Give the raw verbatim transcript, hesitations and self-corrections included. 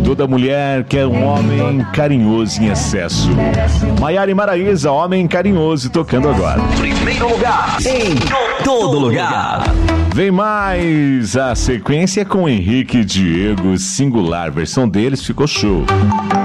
Toda mulher quer um homem carinhoso em excesso. Maiara e Maraísa, homem carinhoso, tocando agora. Primeiro lugar, em todo lugar. Vem mais a sequência com Henrique e Diego, Singular. A versão deles ficou show.